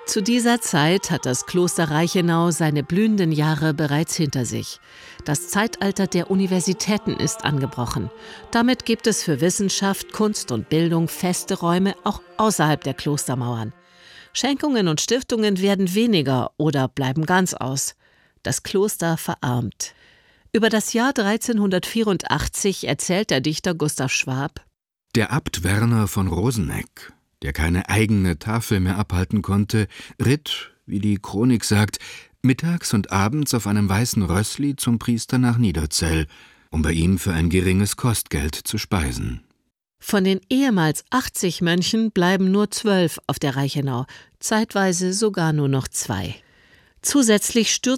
Zu dieser Zeit hat das Kloster Reichenau seine blühenden Jahre bereits hinter sich. Das Zeitalter der Universitäten ist angebrochen. Damit gibt es für Wissenschaft, Kunst und Bildung feste Räume auch außerhalb der Klostermauern. Schenkungen und Stiftungen werden weniger oder bleiben ganz aus. Das Kloster verarmt. Über das Jahr 1384 erzählt der Dichter Gustav Schwab: Der Abt Werner von Rosenegg, der keine eigene Tafel mehr abhalten konnte, ritt, wie die Chronik sagt, mittags und abends auf einem weißen Rössli zum Priester nach Niederzell, um bei ihm für ein geringes Kostgeld zu speisen. Von den ehemals 80 Mönchen bleiben nur 12 auf der Reichenau, zeitweise sogar nur noch 2. Zusätzlich stürzen